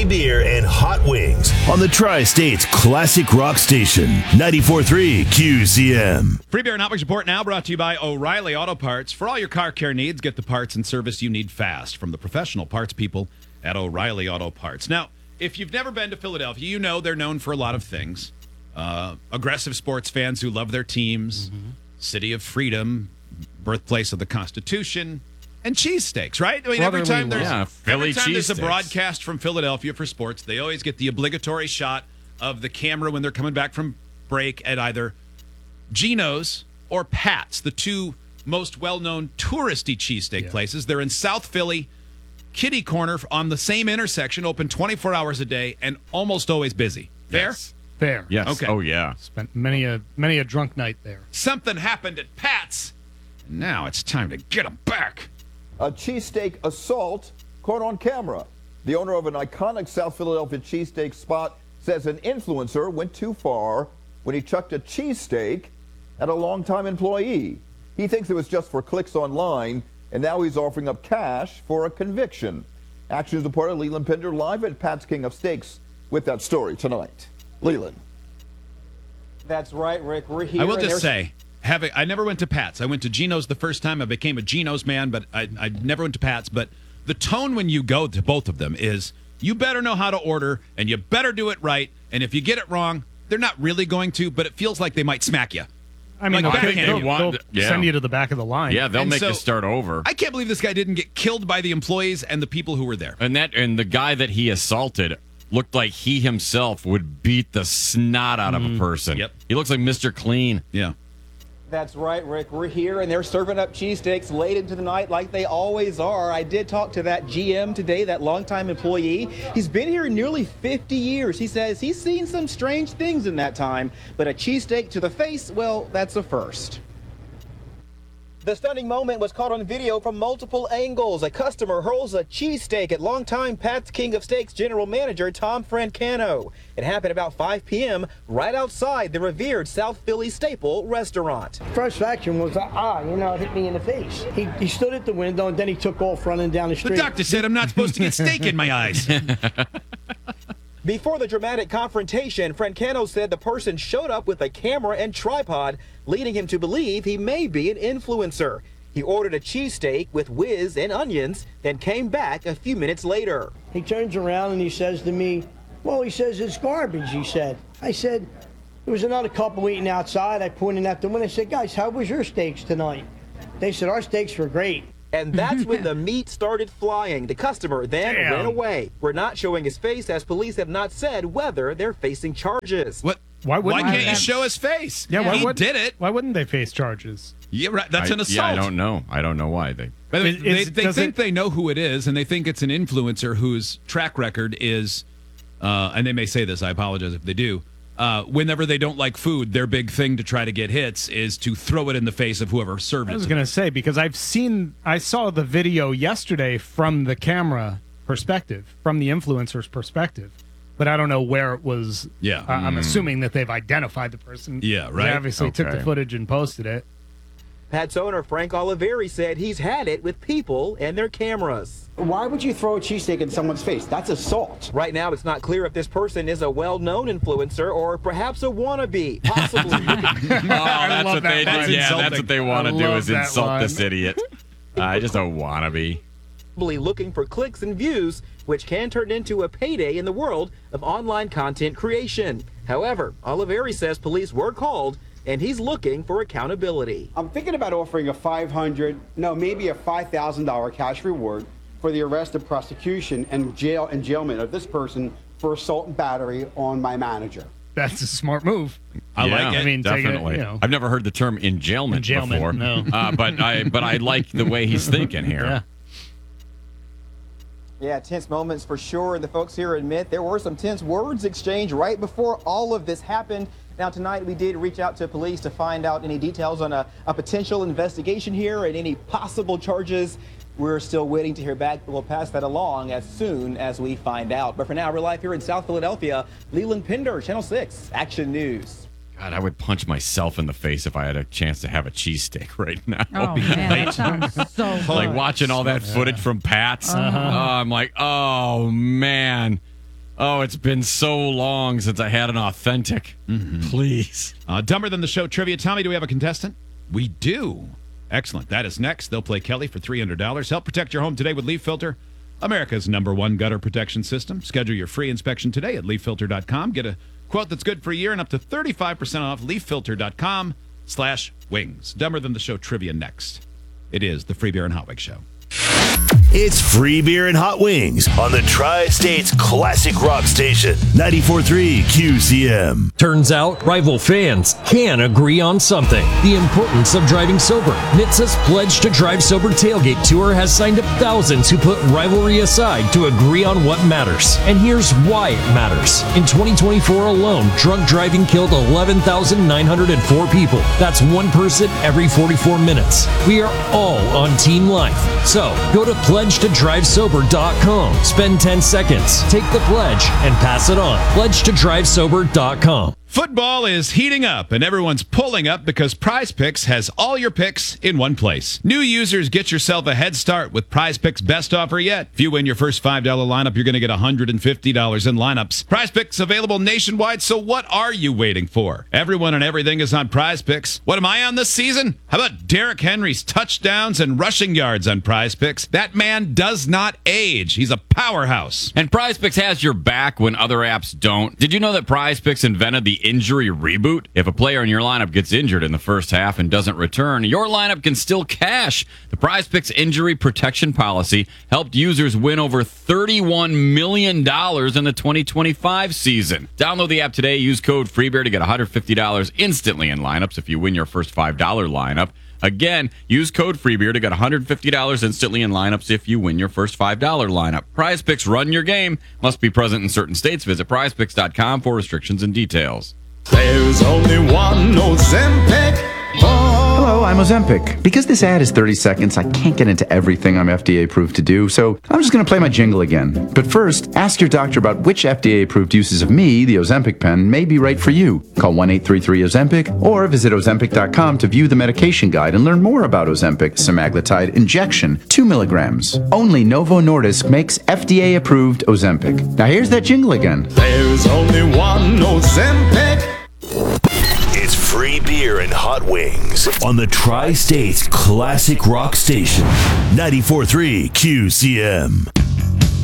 free beer, and hot wings on the Tri-State's classic rock station, 94.3 QCM. Free Beer and Hot Wings Report now brought to you by O'Reilly Auto Parts. For all your car care needs, get the parts and service you need fast from the professional parts people at O'Reilly Auto Parts. Now, if you've never been to Philadelphia, you know they're known for a lot of things. Aggressive sports fans who love their teams, City of Freedom, birthplace of the Constitution, and cheesesteaks, right? I mean, every time there's a broadcast from Philadelphia for sports, they always get the obligatory shot of the camera when they're coming back from break at either Geno's or Pat's, the two most well-known touristy cheesesteak places. They're in South Philly, Kitty Corner on the same intersection, open 24 hours a day, and almost always busy. Fair? Yes. Fair. Yes. Okay. Oh, yeah. Spent many a drunk night there. Something happened at Pat's, and now it's time to get them back. A cheesesteak assault caught on camera. The owner of an iconic South Philadelphia cheesesteak spot says an influencer went too far when he chucked a cheesesteak at a longtime employee. He thinks it was just for clicks online, and now he's offering up cash for a conviction. Action News reporter Leland Pinder live at Pat's King of Steaks with that story tonight. Leland. That's right, Rick. We're here. I will just say, I never went to Pat's. I went to Geno's the first time. I became a Geno's man, but I never went to Pat's. But the tone when you go to both of them is you better know how to order, and you better do it right. And if you get it wrong, they're not really going to, but it feels like they might smack you. I mean, Like they'll send you to the back of the line. Yeah, they'll And make so- you start over. I can't believe this guy didn't get killed by the employees and the people who were there. And the guy that he assaulted looked like he himself would beat the snot out of a person. Yep. He looks like Mr. Clean. Yeah. That's right, Rick. We're here, and they're serving up cheesesteaks late into the night like they always are. I did talk to that GM today, that longtime employee. He's been here nearly 50 years. He says he's seen some strange things in that time, but a cheesesteak to the face, well, that's a first. The stunning moment was caught on video from multiple angles. A customer hurls a cheesesteak at longtime Pat's King of Steaks general manager Tom Francano. It happened about 5 p.m. right outside the revered South Philly staple restaurant. First reaction was, it hit me in the face. He stood at the window, and then he took off running down the street. The doctor said I'm not supposed to get steak in my eyes. Before the dramatic confrontation, Francano said the person showed up with a camera and tripod, leading him to believe he may be an influencer. He ordered a cheesesteak with whiz and onions, then came back a few minutes later. He turns around and he says to me, it's garbage, he said. I said, there was another couple eating outside. I pointed at the window. I said, guys, how was your steaks tonight? They said, our steaks were great. And that's when the meat started flying. The customer then ran away. We're not showing his face, as police have not said whether they're facing charges. What? Why can't you show his face? Yeah, he did it. Why wouldn't they face charges? Yeah, right. That's an assault. Yeah, I don't know. I don't know why they. By the way, they think they know who it is, and they think it's an influencer whose track record is, and they may say this, I apologize if they do, whenever they don't like food, their big thing to try to get hits is to throw it in the face of whoever served it. I was going to say, because I saw the video yesterday from the camera perspective, from the influencer's perspective, but I don't know where it was. Yeah. I'm assuming that they've identified the person. Yeah, right. They obviously took the footage and posted it. Pat's owner, Frank Oliveri, said he's had it with people and their cameras. Why would you throw a cheesesteak in someone's face? That's assault. Right now, it's not clear if this person is a well-known influencer or perhaps a wannabe, possibly. That's what they do. Yeah, that's what they want to do is insult this idiot. Just a wannabe. Looking for clicks and views, which can turn into a payday in the world of online content creation. However, Oliveri says police were called, and he's looking for accountability. I'm thinking about offering maybe a $5,000 cash reward for the arrest and prosecution and enjailment of this person for assault and battery on my manager. That's a smart move. I like it. I mean, definitely. I've never heard the term enjailment before. No. But I like the way he's thinking here. Yeah. Yeah, tense moments for sure. The folks here admit there were some tense words exchanged right before all of this happened. Now, tonight we did reach out to police to find out any details on a potential investigation here and any possible charges. We're still waiting to hear back. We'll pass that along as soon as we find out. But for now, we're live here in South Philadelphia. Leland Pinder, Channel 6, Action News. God, I would punch myself in the face if I had a chance to have a cheesesteak right now. Oh, man, that sounds so good. Like watching all that footage from Pat's. I'm like, oh, man. Oh, it's been so long since I had an authentic. Please. Dumber Than the Show trivia. Tommy, do we have a contestant? We do. Excellent. That is next. They'll play Kelly for $300. Help protect your home today with Leaf Filter, America's #1 gutter protection system. Schedule your free inspection today at leaffilter.com. Get a quote that's good for a year and up to 35% off. leaffilter.com/wings. Dumber Than the Show trivia next. It is the Free Beer and Hot Wings Show. It's Free Beer and Hot Wings on the Tri-State's classic rock station, 94.3 QCM. Turns out, rival fans can agree on something. The importance of driving sober. NHTSA's Pledge to Drive Sober Tailgate Tour has signed up thousands who put rivalry aside to agree on what matters. And here's why it matters. In 2024 alone, drunk driving killed 11,904 people. That's one person every 44 minutes. We are all on Team Life. So, go to pledgetodrivesober.com. Spend 10 seconds, take the pledge, and pass it on. Pledgetodrivesober.com. Football is heating up, and everyone's pulling up because Prize Picks has all your picks in one place. New users, get yourself a head start with Prize Picks' best offer yet. If you win your first $5 lineup, you're going to get $150 in lineups. Prize Picks available nationwide, so what are you waiting for? Everyone and everything is on Prize Picks. What am I on this season? How about Derrick Henry's touchdowns and rushing yards on Prize Picks? That man does not age. He's a powerhouse. And Prize Picks has your back when other apps don't. Did you know that Prize Picks invented the injury reboot? If a player in your lineup gets injured in the first half and doesn't return, your lineup can still cash. The Prize Picks injury protection policy helped users win over $31 million in the 2025 season. Download the app today. Use code FREEBEER to get $150 instantly in lineups if you win your first $5 lineup. Again, use code FREEBEER to get $150 instantly in lineups if you win your first $5 lineup. Prize Picks, run your game. Must be present in certain states. Visit prizepicks.com for restrictions and details. There's only one Ozempic. Hello, I'm Ozempic. Because this ad is 30 seconds, I can't get into everything I'm FDA approved to do, so I'm just going to play my jingle again. But first, ask your doctor about which FDA approved uses of me, the Ozempic pen, may be right for you. Call 1-833-OZEMPIC or visit Ozempic.com to view the medication guide and learn more about Ozempic semaglutide injection, 2 milligrams. Only Novo Nordisk makes FDA approved Ozempic. Now here's that jingle again. There's only one Ozempic. It's Free Beer and Hot Wings on the Tri-State's classic rock station, 94.3 QCM.